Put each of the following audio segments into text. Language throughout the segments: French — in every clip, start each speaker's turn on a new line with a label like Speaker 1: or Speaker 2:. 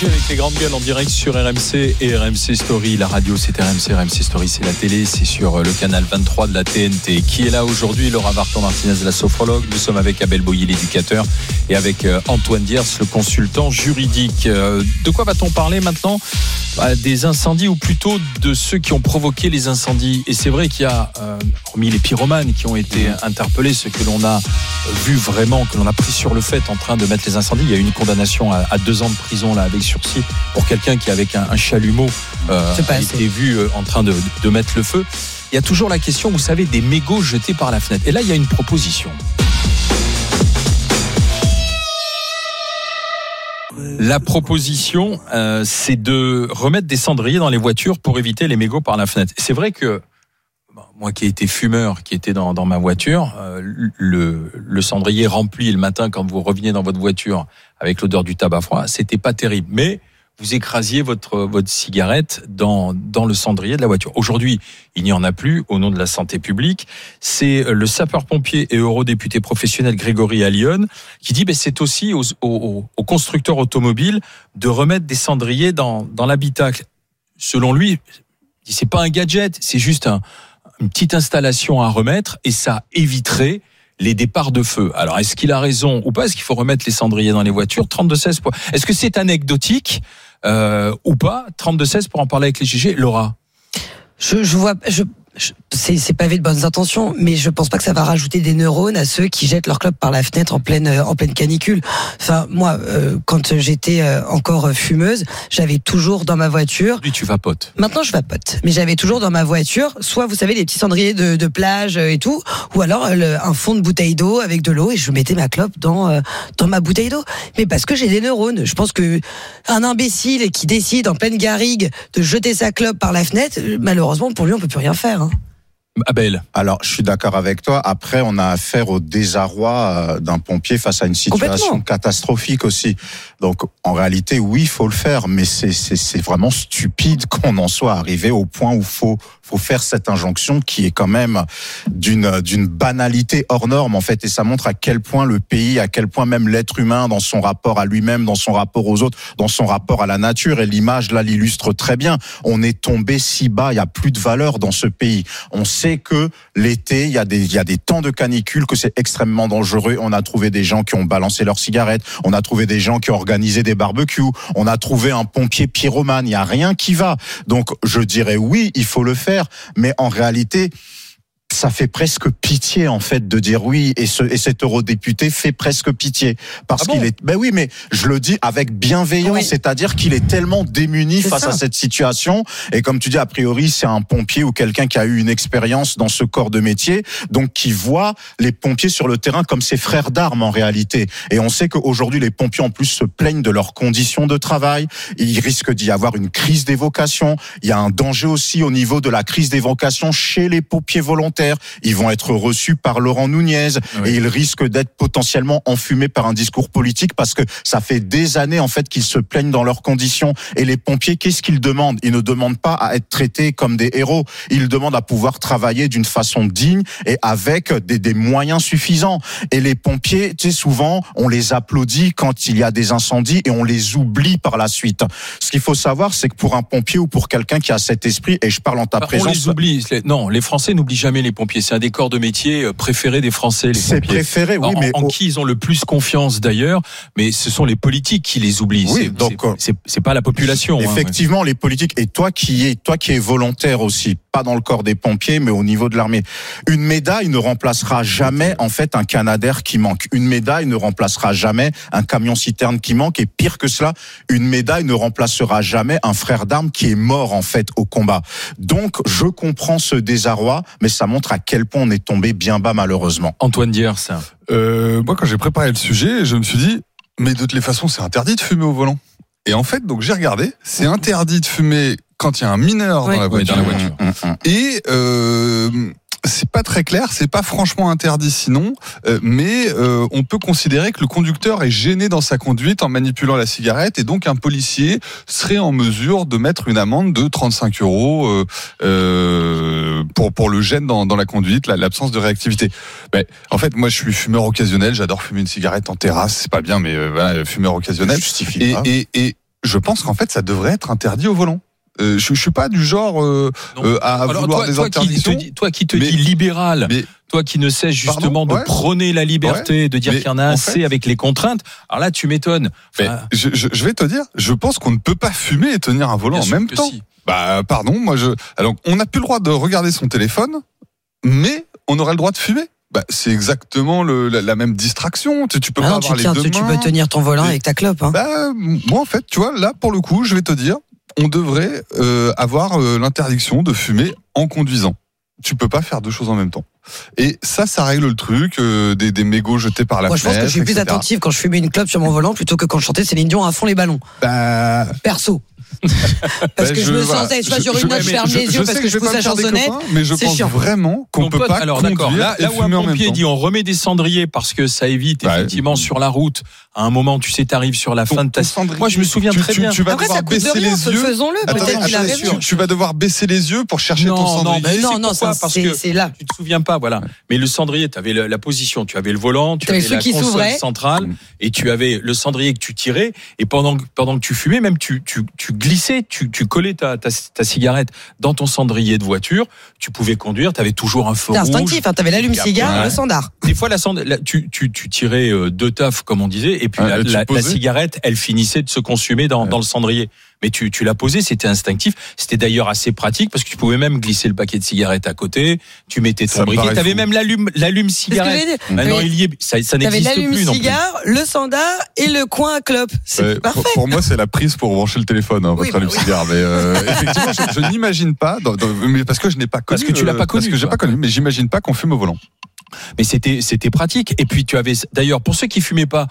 Speaker 1: Energy avec les grandes gueules en direct sur RMC et RMC Story. La radio c'est RMC, RMC Story c'est la télé, c'est sur le canal 23 de la TNT. Qui est là aujourd'hui? Laura Barton-Martinez, la sophrologue. Nous sommes avec Abel Boyer, l'éducateur, et avec Antoine Diers, le consultant juridique. De quoi va-t-on parler maintenant? Des incendies, ou plutôt de ceux qui ont provoqué les incendies. Et c'est vrai qu'il y a, hormis les pyromanes qui ont été interpellés, ceux que l'on a vu vraiment, que l'on a pris sur le fait en train de mettre les incendies. Il y a eu une condamnation à 2 ans de prison là, avec sursis pour quelqu'un qui, avec un chalumeau, a été vu en train de mettre le feu. Il y a toujours la question, vous savez, des mégots jetés par la fenêtre. Et là, il y a une proposition. La proposition, c'est de remettre des cendriers dans les voitures pour éviter les mégots par la fenêtre. C'est vrai que moi qui ai été fumeur, qui était dans ma voiture, le cendrier rempli le matin quand vous reveniez dans votre voiture avec l'odeur du tabac froid, c'était pas terrible. Mais vous écrasiez votre cigarette dans le cendrier de la voiture. Aujourd'hui, il n'y en a plus au nom de la santé publique. C'est le sapeur-pompier et eurodéputé professionnel Grégory Allione qui dit c'est aussi aux constructeurs automobiles de remettre des cendriers dans l'habitacle. Selon lui, c'est pas un gadget, c'est juste une petite installation à remettre et ça éviterait les départs de feu. Alors, est-ce qu'il a raison ou pas? Est-ce qu'il faut remettre les cendriers dans les voitures? 32-16. Est-ce que c'est anecdotique ou pas? 32-16 pour en parler avec les GG. Laura.
Speaker 2: Je vois. C'est pavé de bonnes intentions, mais je pense pas que ça va rajouter des neurones à ceux qui jettent leur clope par la fenêtre en pleine canicule. Enfin, moi, quand j'étais encore fumeuse, j'avais toujours dans ma voiture.
Speaker 1: Lui, tu vapotes.
Speaker 2: Maintenant, je vapote, mais j'avais toujours dans ma voiture, soit vous savez les petits cendriers de plage et tout, ou alors un fond de bouteille d'eau avec de l'eau et je mettais ma clope dans ma bouteille d'eau. Mais parce que j'ai des neurones. Je pense que un imbécile qui décide en pleine garrigue de jeter sa clope par la fenêtre, malheureusement pour lui, on peut plus rien faire.
Speaker 1: Abel.
Speaker 3: Alors, je suis d'accord avec toi. Après, on a affaire au désarroi d'un pompier face à une situation catastrophique aussi. Donc, en réalité, oui, il faut le faire, mais c'est vraiment stupide qu'on en soit arrivé au point où faut faire cette injonction qui est quand même d'une banalité hors norme, en fait. Et ça montre à quel point le pays, à quel point même l'être humain, dans son rapport à lui-même, dans son rapport aux autres, dans son rapport à la nature, et l'image, là, l'illustre très bien. On est tombé si bas, il y a plus de valeur dans ce pays. On sait que l'été, il y a des temps de canicule, que c'est extrêmement dangereux. On a trouvé des gens qui ont balancé leurs cigarettes. On a trouvé des gens qui ont organisé des barbecues. On a trouvé un pompier pyromane. Il y a rien qui va. Donc, je dirais oui, il faut le faire. Mais en réalité, ça fait presque pitié, en fait, de dire oui, et cet eurodéputé fait presque pitié. Parce qu'il est, oui, mais je le dis avec bienveillance, oui. C'est-à-dire qu'il est tellement démuni face à cette situation. Et comme tu dis, a priori, c'est un pompier ou quelqu'un qui a eu une expérience dans ce corps de métier, donc qui voit les pompiers sur le terrain comme ses frères d'armes, en réalité. Et on sait qu'aujourd'hui, les pompiers, en plus, se plaignent de leurs conditions de travail. Il risque d'y avoir une crise des vocations. Il y a un danger aussi au niveau de la crise des vocations chez les pompiers volontaires. Ils vont être reçus par Laurent Nunez et ils risquent d'être potentiellement enfumés par un discours politique parce que ça fait des années en fait qu'ils se plaignent dans leurs conditions. Et les pompiers, qu'est-ce qu'ils demandent? Ils ne demandent pas à être traités comme des héros. Ils demandent à pouvoir travailler d'une façon digne et avec des moyens suffisants. Et les pompiers, tu sais, souvent on les applaudit quand il y a des incendies et on les oublie par la suite. Ce qu'il faut savoir, c'est que pour un pompier ou pour quelqu'un qui a cet esprit, et je parle en ta présence,
Speaker 1: on les oublie. Non, les Français n'oublient jamais les pompiers. C'est un des corps de métier préférés des Français, les pompiers.
Speaker 3: C'est préféré, oui, mais
Speaker 1: en qui ils ont le plus confiance d'ailleurs, mais ce sont les politiques qui les oublient.
Speaker 3: Oui,
Speaker 1: c'est pas la population.
Speaker 3: Effectivement, les politiques. Et toi qui es volontaire aussi, pas dans le corps des pompiers, mais au niveau de l'armée. Une médaille ne remplacera jamais, en fait, un Canadair qui manque. Une médaille ne remplacera jamais un camion-citerne qui manque. Et pire que cela, une médaille ne remplacera jamais un frère d'armes qui est mort, en fait, au combat. Donc, je comprends ce désarroi, mais ça montre à quel point on est tombé bien bas, malheureusement.
Speaker 1: Antoine Diers.
Speaker 4: Moi, quand j'ai préparé le sujet, je me suis dit, mais de toutes les façons, c'est interdit de fumer au volant. Et en fait, donc j'ai regardé, c'est interdit de fumer quand il y a un mineur dans la voiture. Et c'est pas très clair, c'est pas franchement interdit sinon, mais on peut considérer que le conducteur est gêné dans sa conduite en manipulant la cigarette et donc un policier serait en mesure de mettre une amende de 35 € pour le gêne dans la conduite, l'absence de réactivité. Mais en fait, moi je suis fumeur occasionnel, j'adore fumer une cigarette en terrasse, c'est pas bien, mais voilà, fumeur occasionnel.
Speaker 3: Justifie pas.
Speaker 4: Et je pense qu'en fait, ça devrait être interdit au volant. Je suis pas du genre à vouloir des interdictions.
Speaker 1: Toi qui te dis libéral, toi qui ne cesse justement de prôner la liberté, de dire qu'il y en a assez avec les contraintes. Alors là, tu m'étonnes. Enfin,
Speaker 4: je vais te dire, je pense qu'on ne peut pas fumer et tenir un volant en même temps. Si. Pardon, alors on n'a plus le droit de regarder son téléphone, mais on aurait le droit de fumer. C'est exactement la même distraction. Tu peux pas avoir les deux mains.
Speaker 2: Tu peux tenir ton volant avec ta clope. Hein.
Speaker 4: Moi, en fait, tu vois, là, pour le coup, je vais te dire, on devrait avoir l'interdiction de fumer en conduisant. Tu peux pas faire deux choses en même temps. Et ça règle le truc des mégots jetés par la fenêtre.
Speaker 2: Moi, je pense que je suis plus attentive quand je fumais une clope sur mon volant plutôt que quand je chantais Céline Dion à fond les ballons. Perso. Parce que je me sentais soit sur une note, je ferme les yeux parce que je pousse la chansonnette.
Speaker 4: Mais je pense vraiment qu'on peut pas conduire.
Speaker 1: Là où un pompier dit on remet des cendriers parce que ça évite effectivement sur la route. À un moment, tu sais, t'arrives sur la fin de ta. Moi, je me souviens très bien.
Speaker 4: Tu vas devoir baisser les yeux.
Speaker 2: Faisons-le. Peut-être qu'il a raison.
Speaker 4: Tu vas devoir baisser les yeux pour chercher ton cendrier.
Speaker 2: Non, parce que
Speaker 1: c'est là. Tu te souviens pas, voilà. Mais le cendrier, tu avais la position, tu avais le volant, tu avais la console centrale, et tu avais le cendrier que tu tirais. Et pendant que tu fumais, même tu glissais, tu collais ta cigarette dans ton cendrier de voiture. Tu pouvais conduire. Tu avais toujours un feu rouge.
Speaker 2: C'était instinctif. T'avais l'allume-cigare, le sandar.
Speaker 1: Des fois, tu tirais deux tafs, comme on disait. Et puis la cigarette, elle finissait de se consumer dans le cendrier. Mais tu l'as posé, c'était instinctif. C'était d'ailleurs assez pratique parce que tu pouvais même glisser le paquet de cigarettes à côté. Tu mettais ton briquet. T'avais même l'allume-cigarette. Maintenant, ça n'existe plus.
Speaker 2: T'avais l'allume-cigare, le sandar et le coin à clope. C'est parfait.
Speaker 4: Pour moi, c'est la prise pour brancher le téléphone, votre allume-cigare. Mais effectivement, je n'imagine pas, mais parce que je n'ai pas connu.
Speaker 1: Parce que tu l'as pas connu.
Speaker 4: Parce que j'ai pas connu, mais j'imagine pas qu'on fume au volant.
Speaker 1: Mais c'était pratique. Et puis tu avais d'ailleurs, pour ceux qui fumaient pas,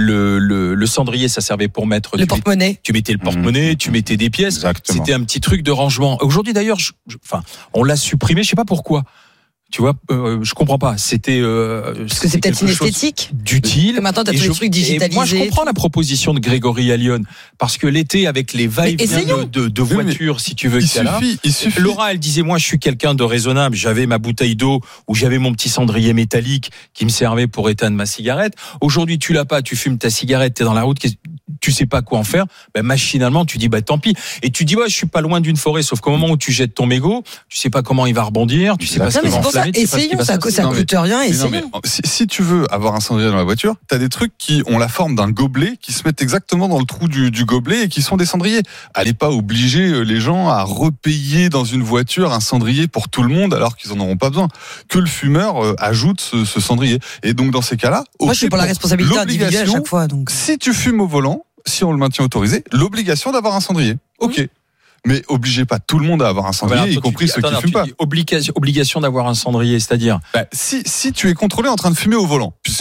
Speaker 1: le cendrier, ça servait pour mettre
Speaker 2: le porte-monnaie.
Speaker 1: Tu mettais le porte-monnaie, tu mettais des pièces.
Speaker 3: Exactement.
Speaker 1: C'était un petit truc de rangement. Aujourd'hui d'ailleurs, on l'a supprimé. Je sais pas pourquoi. Tu vois, je comprends pas. C'était
Speaker 2: parce que c'est peut-être une esthétique
Speaker 1: d'utile.
Speaker 2: Maintenant, t'as tous les trucs digitalisés.
Speaker 1: Moi, je comprends la proposition de Grégory Allione parce que l'été, avec les va-et-vient de voitures, si tu veux,
Speaker 4: il suffit.
Speaker 1: Laura, elle disait, moi, je suis quelqu'un de raisonnable. J'avais ma bouteille d'eau ou j'avais mon petit cendrier métallique qui me servait pour éteindre ma cigarette. Aujourd'hui, tu l'as pas. Tu fumes ta cigarette, t'es dans la route. Tu sais pas quoi en faire. Machinalement, tu dis, tant pis. Et tu dis, je suis pas loin d'une forêt. Sauf qu'au moment où tu jettes ton mégot, tu sais pas comment il va rebondir. Tu sais pas ce qu'il va enflammer.
Speaker 2: Essayons, ça coûte rien, essayons.
Speaker 4: Si tu veux avoir un cendrier dans la voiture, t'as des trucs qui ont la forme d'un gobelet, qui se mettent exactement dans le trou du gobelet et qui sont des cendriers. Allez pas obliger les gens à repayer dans une voiture un cendrier pour tout le monde alors qu'ils en auront pas besoin. Que le fumeur ajoute ce cendrier. Et donc dans ces cas-là,
Speaker 2: moi je suis pour la responsabilité individuelle à chaque fois. Donc.
Speaker 4: Si tu fumes au volant, si on le maintient autorisé, l'obligation d'avoir un cendrier. Ok. Mais obligez pas tout le monde à avoir un cendrier, y compris ceux qui fument pas.
Speaker 1: Obligation d'avoir un cendrier, c'est-à-dire
Speaker 4: si tu es contrôlé en train de fumer au volant, puisque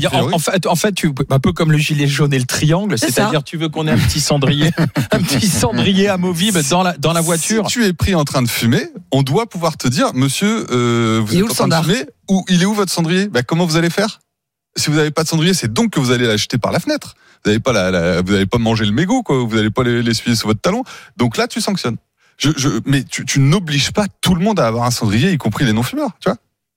Speaker 1: en fait, un peu comme le gilet jaune et le triangle, c'est-à-dire tu veux qu'on ait un petit cendrier, amovible dans la voiture.
Speaker 4: Si tu es pris en train de fumer, on doit pouvoir te dire, monsieur, vous êtes en train de fumer, ou il est où votre cendrier ? Comment vous allez faire ? Si vous n'avez pas de cendrier, c'est donc que vous allez l'acheter par la fenêtre. Vous n'allez pas manger le mégot, quoi. Vous n'allez pas l'essuyer sur votre talon. Donc là, tu sanctionnes. Mais tu n'obliges pas tout le monde à avoir un cendrier, y compris les non-fumeurs, tu vois.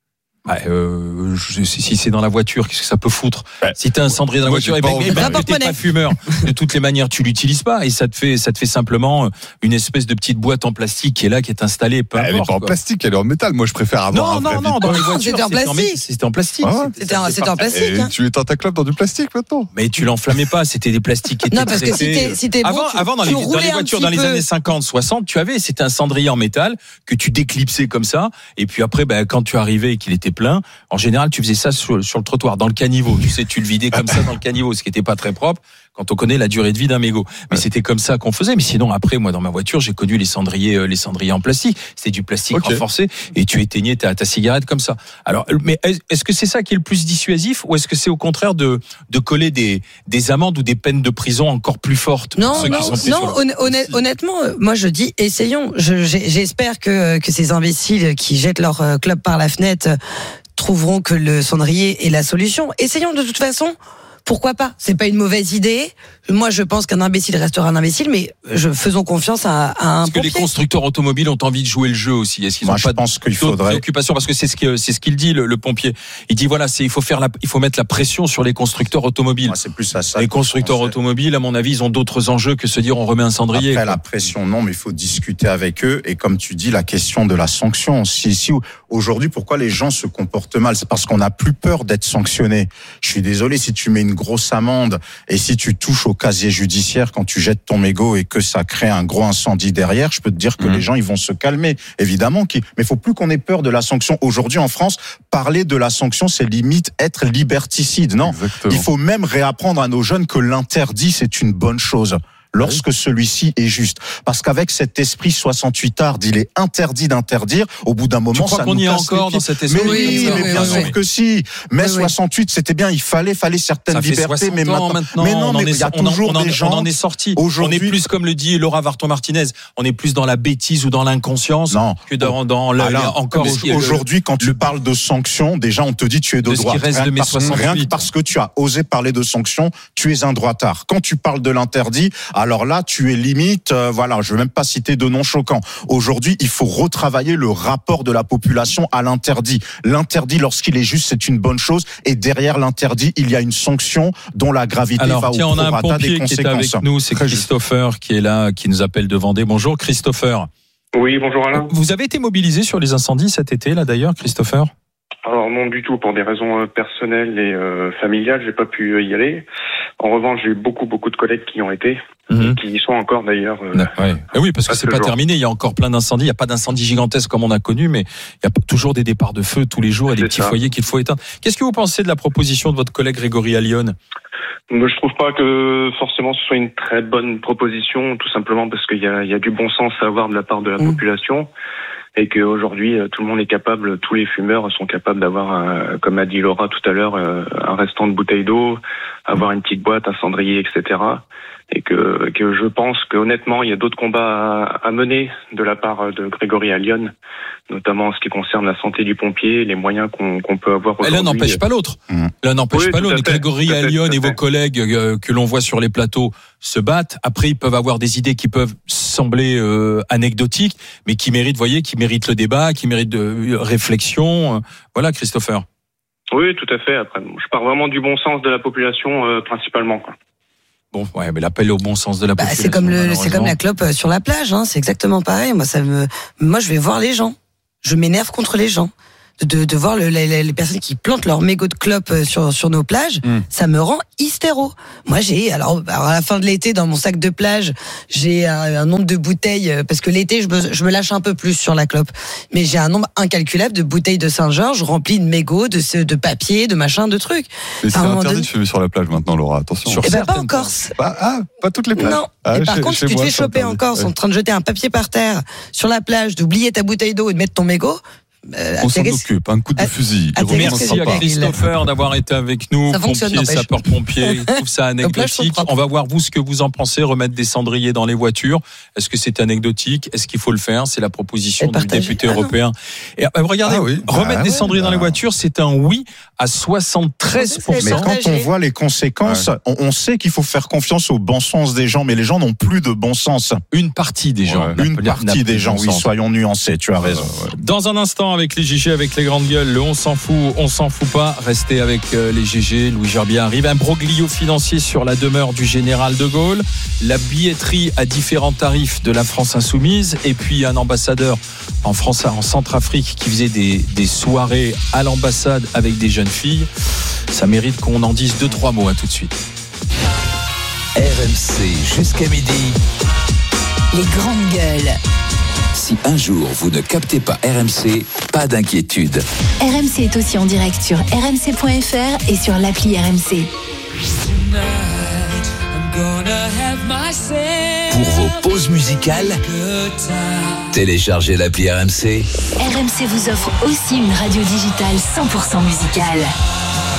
Speaker 1: Si c'est dans la voiture, qu'est-ce que ça peut foutre ? Si t'as un cendrier dans la voiture, et t'es pas fumeur. De toutes les manières, tu l'utilises pas et ça te fait simplement une espèce de petite boîte en plastique qui est là, qui est installée.
Speaker 4: Elle est pas en plastique, elle est en métal. Moi, je préfère avoir
Speaker 1: non, dans les voitures,
Speaker 2: c'était en plastique.
Speaker 1: C'était en plastique.
Speaker 2: C'était en plastique.
Speaker 4: Tu éteins ta clope dans du plastique maintenant.
Speaker 1: Mais tu l'enflammais pas, c'était des plastiques qui étaient
Speaker 2: non, parce que si t'es
Speaker 1: avant dans les voitures dans les années 50, 60, c'était un cendrier en métal que tu déclipsais comme ça et puis après quand tu arrivais et qu'il était plein, en général, tu faisais ça sur le trottoir, dans le caniveau. Tu sais, tu le vidais comme ça dans le caniveau, ce qui n'était pas très propre quand on connaît la durée de vie d'un mégot. Mais c'était comme ça qu'on faisait. Mais sinon, après, moi, dans ma voiture, j'ai connu les cendriers en plastique. C'était du plastique renforcé et tu éteignais ta cigarette comme ça. Alors, mais est-ce que c'est ça qui est le plus dissuasif ou est-ce que c'est au contraire de coller des amendes ou des peines de prison encore plus fortes?
Speaker 2: Honnêtement, moi, je dis, essayons. J'espère que ces imbéciles qui jettent leur clope par la fenêtre trouveront que le cendrier est la solution. Essayons de toute façon. pourquoi pas? C'est pas une mauvaise idée. Moi, je pense qu'un imbécile restera un imbécile, mais faisons confiance à un
Speaker 1: Est-ce que les constructeurs automobiles ont envie de jouer le jeu aussi? Est-ce qu'ils n'ont pas d'autres préoccupations? Parce que c'est ce qu'il dit, le pompier. Il dit voilà, il faut mettre la pression sur les constructeurs automobiles.
Speaker 3: Ouais, c'est plus à ça.
Speaker 1: Les constructeurs automobiles, à mon avis, ils ont d'autres enjeux que se dire on remet un cendrier.
Speaker 3: Après, la pression, non, mais il faut discuter avec eux. Et comme tu dis, la question de la sanction. Si aujourd'hui, pourquoi les gens se comportent mal? C'est parce qu'on n'a plus peur d'être sanctionné. Je suis désolé, si tu mets une grosse amende et si tu touches au casier judiciaire quand tu jettes ton mégot et que ça crée un gros incendie derrière, je peux te dire que les gens, ils vont se calmer. Évidemment, mais il faut plus qu'on ait peur de la sanction. Aujourd'hui, en France, parler de la sanction, c'est limite être liberticide. Non. Exactement. Il faut même réapprendre à nos jeunes que l'interdit, c'est une bonne chose. Lorsque celui-ci est juste. Parce qu'avec cet esprit 68 ard, il est interdit d'interdire, au bout d'un moment, ça nous casse les pieds. Tu crois qu'on y est encore
Speaker 1: dans cet esprit?
Speaker 3: Mais bien sûr que si. Mais 68, c'était bien, il fallait certaines libertés, mais maintenant, mais il y a toujours des gens.
Speaker 1: On en est sorti. On est plus, comme le dit Laura Varton-Martinez, on est plus dans la bêtise ou dans l'inconscience que dans encore.
Speaker 3: Aujourd'hui, quand tu parles de sanctions, déjà, on te dit tu es de droite. Rien que parce que tu as osé parler de sanctions, tu es un droitard. Quand tu parles de l'interdit, alors là, tu es limite, je veux même pas citer de noms choquants. Aujourd'hui, il faut retravailler le rapport de la population à l'interdit. L'interdit, lorsqu'il est juste, c'est une bonne chose. Et derrière l'interdit, il y a une sanction dont la gravité va au
Speaker 1: on a un
Speaker 3: prorata des
Speaker 1: pompier qui est avec nous, c'est Christopher qui est là, qui nous appelle de Vendée. Bonjour Christopher.
Speaker 5: Oui, bonjour Alain.
Speaker 1: Vous avez été mobilisé sur les incendies cet été, là d'ailleurs, Christopher?
Speaker 5: Alors non du tout, pour des raisons personnelles et familiales, j'ai pas pu y aller. En revanche, j'ai eu beaucoup de collègues qui y ont été, et qui y sont encore d'ailleurs.
Speaker 1: Oui, parce que c'est pas terminé, il y a encore plein d'incendies, il n'y a pas d'incendies gigantesques comme on a connu, mais il y a toujours des départs de feu tous les jours et des petits foyers qu'il faut éteindre. Qu'est-ce que vous pensez de la proposition de votre collègue Grégory Allione?
Speaker 5: Je trouve pas que forcément ce soit une très bonne proposition, tout simplement parce qu'il y a du bon sens à avoir de la part de la population. Et qu'aujourd'hui, tout le monde est capable, tous les fumeurs sont capables d'avoir, comme a dit Laura tout à l'heure, un restant de bouteille d'eau, avoir une petite boîte, un cendrier, etc. Et que je pense qu'honnêtement, il y a d'autres combats à mener de la part de Grégory Allione, notamment en ce qui concerne la santé du pompier, les moyens qu'on peut avoir aujourd'hui.
Speaker 1: L'un n'empêche pas l'autre. L'un n'empêche pas l'autre. Grégory Allione et vos collègues que l'on voit sur les plateaux se battent. Après, ils peuvent avoir des idées qui peuvent sembler anecdotiques, mais qui méritent le débat, qui méritent de réflexion. Voilà, Christopher.
Speaker 5: Oui, tout à fait. Après, je pars vraiment du bon sens de la population, principalement, quoi.
Speaker 1: Bon, mais l'appel au bon sens de la population.
Speaker 2: C'est comme la clope sur la plage, hein. C'est exactement pareil. Moi, je vais voir les gens. Je m'énerve contre les gens. De voir les personnes qui plantent leurs mégots de clope sur nos plages, ça me rend hystéro. Moi, alors à la fin de l'été, dans mon sac de plage, j'ai un nombre de bouteilles, parce que l'été, je me lâche un peu plus sur la clope, mais j'ai un nombre incalculable de bouteilles de Saint-Georges remplies de mégots, de papier, de machin, de trucs.
Speaker 4: Mais c'est interdit de fumer sur la plage maintenant, Laura, attention.
Speaker 2: Pas en Corse.
Speaker 4: Pas toutes les plages.
Speaker 2: Non. Et par contre, si tu te fais choper en Corse en train de jeter un papier par terre sur la plage, d'oublier ta bouteille d'eau et de mettre ton mégot,
Speaker 4: on s'en occupe, un coup de fusil.
Speaker 1: Merci à Christopher d'avoir été avec nous, pompier, sapeur-pompier, il trouve ça anecdotique. On va voir vous ce que vous en pensez, remettre des cendriers dans les voitures. Est-ce que c'est anecdotique? Est-ce qu'il faut le faire? C'est la proposition du député européen. Et regardez, remettre des cendriers dans les voitures, c'est un oui à 73%.
Speaker 3: Mais quand on voit les conséquences, on sait qu'il faut faire confiance au bon sens des gens, mais les gens n'ont plus de bon sens.
Speaker 1: Une partie des gens.
Speaker 3: Une partie des gens, oui, soyons nuancés, tu as raison.
Speaker 1: Dans un instant, avec les GG, avec les grandes gueules, le on s'en fout pas. Restez avec les GG. Louis Gerbier arrive. Un broglio financier sur la demeure du général de Gaulle. La billetterie à différents tarifs de la France insoumise. Et puis un ambassadeur en Centrafrique qui faisait des soirées à l'ambassade avec des jeunes filles. Ça mérite qu'on en dise 2-3 mots. À tout de suite.
Speaker 6: RMC jusqu'à midi.
Speaker 7: Les grandes gueules.
Speaker 6: Si un jour vous ne captez pas RMC, pas d'inquiétude.
Speaker 7: RMC est aussi en direct sur rmc.fr et sur l'appli RMC.
Speaker 6: Pour vos pauses musicales, téléchargez l'appli RMC.
Speaker 7: RMC vous offre aussi une radio digitale 100% musicale.